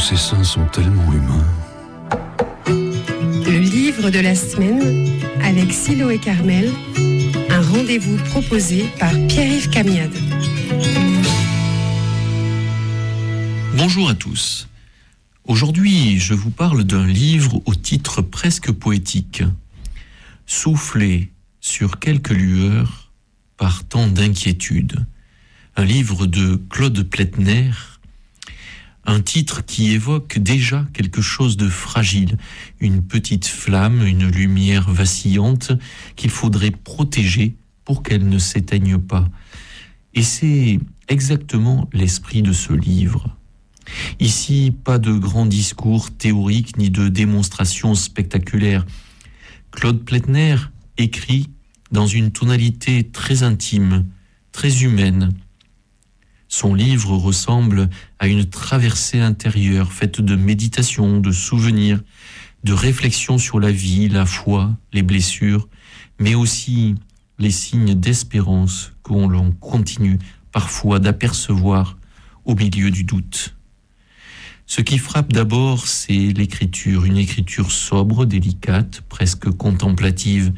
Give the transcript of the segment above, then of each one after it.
ces seins sont tellement humains. Le livre de la semaine avec Silo et Carmel, un rendez-vous proposé par Pierre-Yves Camiade. Bonjour à tous. Aujourd'hui, je vous parle d'un livre au titre presque poétique. Souffler sur quelques lueurs par tant d'inquiétude. Un livre de Claude Pletner, un titre qui évoque déjà quelque chose de fragile, une petite flamme, une lumière vacillante qu'il faudrait protéger pour qu'elle ne s'éteigne pas. Et c'est exactement l'esprit de ce livre. Ici, pas de grands discours théoriques ni de démonstrations spectaculaires. Claude Pletner écrit dans une tonalité très intime, très humaine. Son livre ressemble à une traversée intérieure faite de méditation, de souvenirs, de réflexions sur la vie, la foi, les blessures, mais aussi les signes d'espérance qu'on continue parfois d'apercevoir au milieu du doute. Ce qui frappe d'abord, c'est l'écriture, une écriture sobre, délicate, presque contemplative.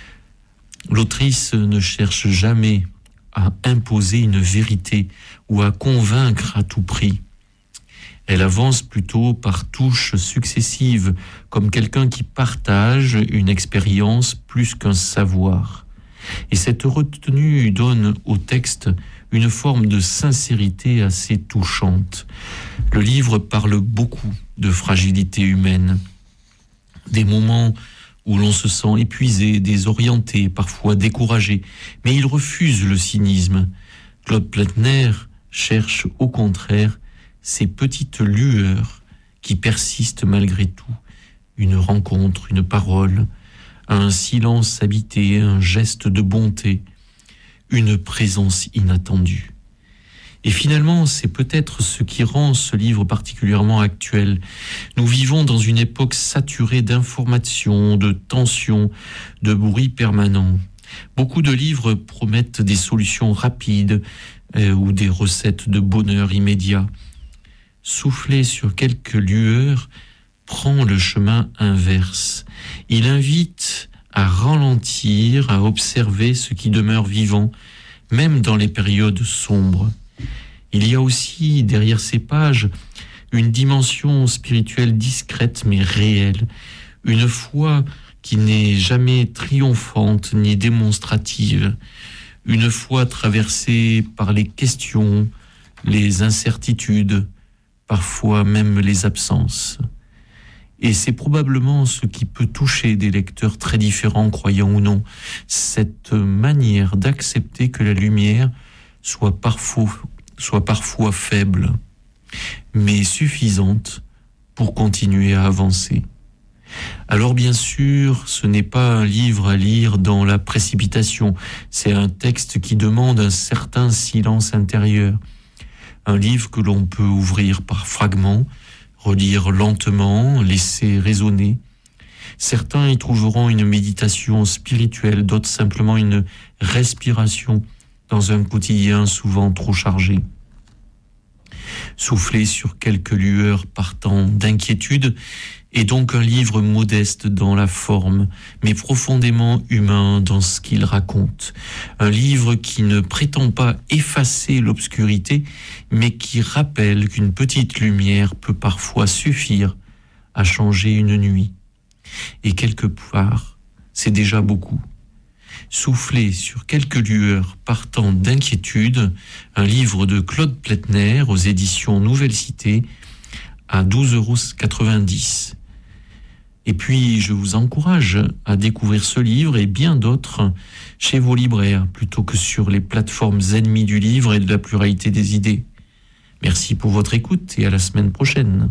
L'autrice ne cherche jamais à imposer une vérité ou à convaincre à tout prix. Elle avance plutôt par touches successives, comme quelqu'un qui partage une expérience plus qu'un savoir. Et cette retenue donne au texte une forme de sincérité assez touchante. Le livre parle beaucoup de fragilité humaine, des moments où l'on se sent épuisé, désorienté, parfois découragé, mais il refuse le cynisme. Claude Pletner cherche au contraire ces petites lueurs qui persistent malgré tout. Une rencontre, une parole, un silence habité, un geste de bonté, une présence inattendue. Et finalement, c'est peut-être ce qui rend ce livre particulièrement actuel. Nous vivons dans une époque saturée d'informations, de tensions, de bruit permanent. Beaucoup de livres promettent des solutions rapides ou des recettes de bonheur immédiat. Souffler sur quelques lueurs prend le chemin inverse. Il invite à ralentir, à observer ce qui demeure vivant, même dans les périodes sombres. Il y a aussi, derrière ces pages, une dimension spirituelle discrète mais réelle, une foi qui n'est jamais triomphante ni démonstrative, une foi traversée par les questions, les incertitudes, parfois même les absences. Et c'est probablement ce qui peut toucher des lecteurs très différents, croyants ou non, cette manière d'accepter que la lumière soit parfois faible, mais suffisante pour continuer à avancer. Alors bien sûr, ce n'est pas un livre à lire dans la précipitation, c'est un texte qui demande un certain silence intérieur, un livre que l'on peut ouvrir par fragments, relire lentement, laisser résonner. Certains y trouveront une méditation spirituelle, d'autres simplement une respiration dans un quotidien souvent trop chargé. Souffler sur quelques lueurs partant d'inquiétude est donc un livre modeste dans la forme, mais profondément humain dans ce qu'il raconte. Un livre qui ne prétend pas effacer l'obscurité, mais qui rappelle qu'une petite lumière peut parfois suffire à changer une nuit. Et quelque part, c'est déjà beaucoup. Souffler sur quelques lueurs partant d'inquiétude, un livre de Claude Pletner aux éditions Nouvelle Cité à 12,90 €. Et puis, je vous encourage à découvrir ce livre et bien d'autres chez vos libraires, plutôt que sur les plateformes ennemies du livre et de la pluralité des idées. Merci pour votre écoute et à la semaine prochaine.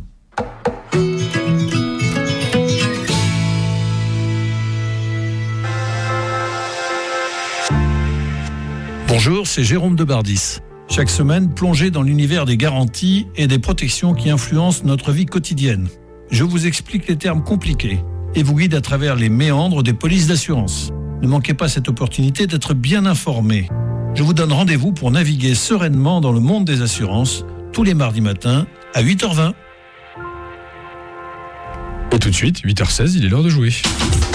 Bonjour, c'est Jérôme Debardis. Chaque semaine, plongez dans l'univers des garanties et des protections qui influencent notre vie quotidienne. Je vous explique les termes compliqués et vous guide à travers les méandres des polices d'assurance. Ne manquez pas cette opportunité d'être bien informé. Je vous donne rendez-vous pour naviguer sereinement dans le monde des assurances tous les mardis matins à 8h20. Et tout de suite, 8h16, il est l'heure de jouer.